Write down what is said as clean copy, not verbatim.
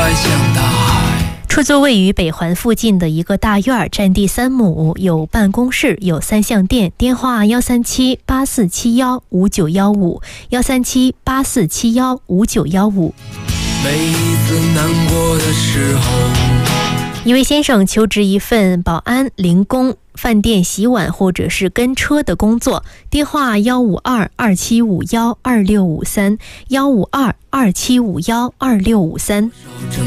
迈向大海。 出租位于北环附近的一个大院，占地3亩，有办公室，有3项店。电话137-8471-5915，137-8471-5915。 每一次难过的时候， 一位先生求职一份保安、零工、饭店洗碗或者是跟车的工作。电话152-2751-2653，152-2751-2653。